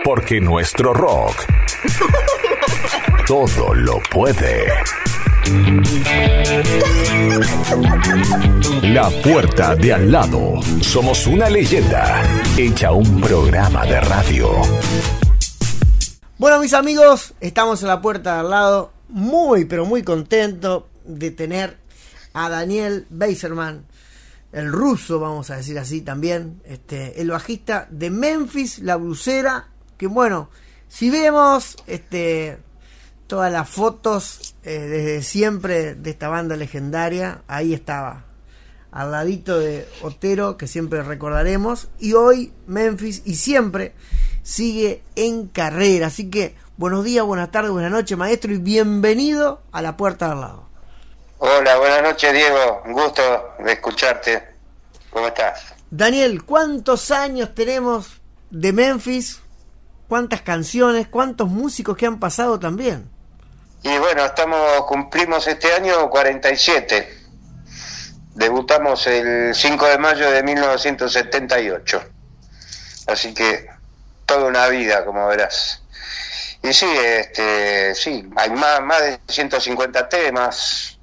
porque nuestro rock todo lo puede. La Puerta de Al Lado. Somos una leyenda hecha un programa de radio. Bueno, mis amigos, estamos en La Puerta de Al Lado. Muy, pero muy contento de tener a Daniel Beiserman, el ruso, vamos a decir así también, el bajista de Memphis, La Blusera, que bueno, si vemos todas las fotos desde siempre de esta banda legendaria, ahí estaba, al ladito de Otero, que siempre recordaremos, y hoy Memphis y siempre sigue en carrera. Así que buenos días, buenas tardes, buenas noches, maestro, y bienvenido a La Puerta de Al Lado. Hola, buenas noches, Diego, un gusto de escucharte. ¿Cómo estás? Daniel, ¿cuántos años tenemos de Memphis? ¿Cuántas canciones? ¿Cuántos músicos que han pasado también? Y bueno, cumplimos este año 47. Debutamos el 5 de mayo de 1978. Así que toda una vida, como verás. Y sí, sí, hay más de 150 temas.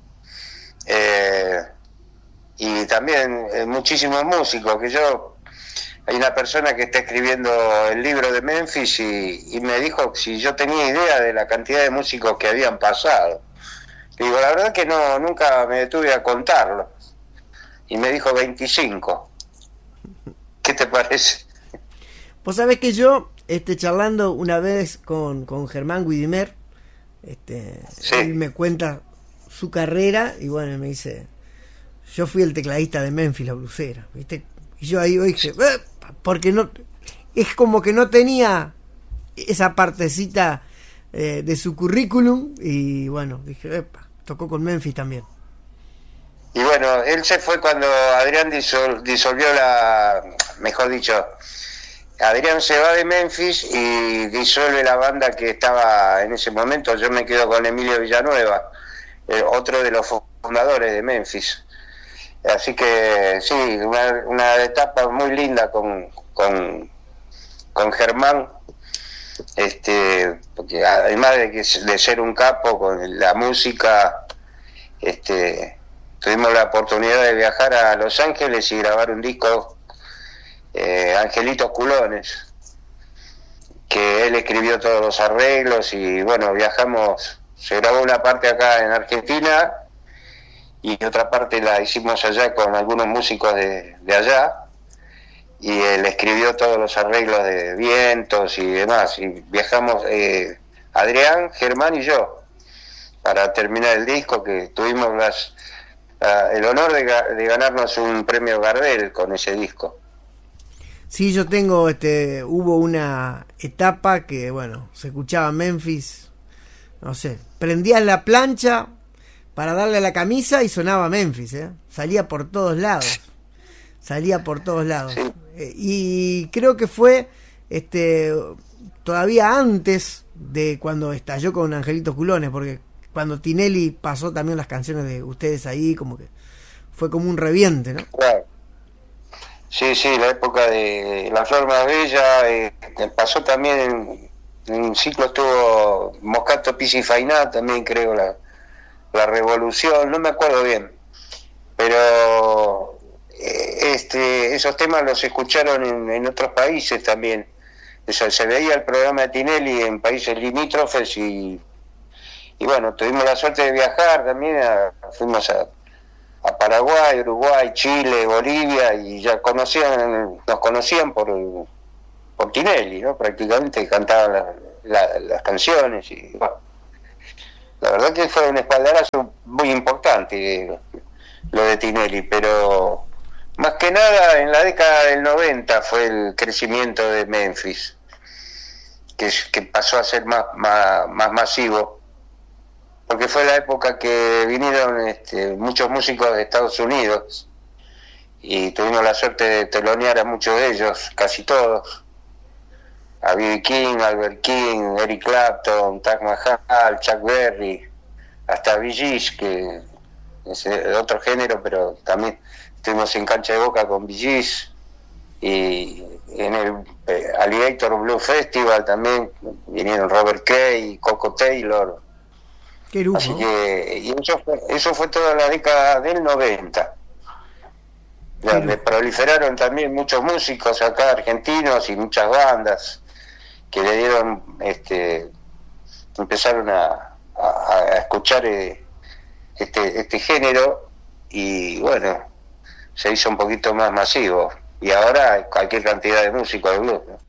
Y también muchísimos músicos, hay una persona que está escribiendo el libro de Memphis y me dijo si yo tenía idea de la cantidad de músicos que habían pasado. Le digo, la verdad que no, nunca me detuve a contarlo. Y me dijo 25. ¿Qué te parece? Vos sabés que yo, charlando una vez con Germán Guidimer, sí. Él me cuenta su carrera y bueno, me dice, yo fui el tecladista de Memphis, La Blusera, ¿viste? Y yo ahí dije, porque no, es como que no tenía esa partecita de su currículum y bueno, dije, tocó con Memphis también. Y bueno, él se fue cuando Adrián disolvió mejor dicho, Adrián se va de Memphis y disuelve la banda que estaba en ese momento. Yo me quedo con Emilio Villanueva, otro de los fundadores de Memphis. Así que sí, una etapa muy linda con Germán, porque además de ser un capo con la música, tuvimos la oportunidad de viajar a Los Ángeles y grabar un disco, Angelitos Culones, que él escribió todos los arreglos y bueno, viajamos, se grabó una parte acá en Argentina y otra parte la hicimos allá con algunos músicos de allá y él escribió todos los arreglos de vientos y demás y viajamos Adrián, Germán y yo para terminar el disco, que tuvimos el honor de ganarnos un premio Gardel con ese disco. Sí, yo tengo, hubo una etapa que, bueno, se escuchaba Memphis, no sé, prendías la plancha para darle a la camisa y sonaba Memphis, salía por todos lados, Sí. Y creo que fue, todavía antes de cuando estalló con Angelitos Culones, porque cuando Tinelli pasó también las canciones de ustedes ahí, como que fue como un reviente, ¿no? Claro. Sí, la época de La Flor Más Bella, pasó también en un ciclo, estuvo Moscato Pizzi Fainá, también creo la Revolución, no me acuerdo bien, pero esos temas los escucharon en otros países también. Se veía el programa de Tinelli en países limítrofes y bueno, tuvimos la suerte de viajar también, fuimos a Paraguay, Uruguay, Chile, Bolivia y ya nos conocían por Tinelli, ¿no? Prácticamente cantaban las canciones y bueno, la verdad que fue un espaldarazo muy importante lo de Tinelli, pero más que nada en la década del 90 fue el crecimiento de Memphis, que pasó a ser más masivo, porque fue la época que vinieron muchos músicos de Estados Unidos y tuvimos la suerte de telonear a muchos de ellos, casi todos, a B.B. King, Albert King, Eric Clapton, Taj Mahal, Chuck Berry, hasta Bee Gees, que es de otro género, pero también estuvimos en Cancha de Boca con Bee Gees, y Alligator Blue Festival también, vinieron Robert Kay y Coco Taylor. Qué lujo. Así que, y eso fue toda la década del 90, donde proliferaron también muchos músicos acá argentinos y muchas bandas que le dieron, empezaron a escuchar este género, y bueno, se hizo un poquito más masivo, y ahora hay cualquier cantidad de músicos de blues, ¿no?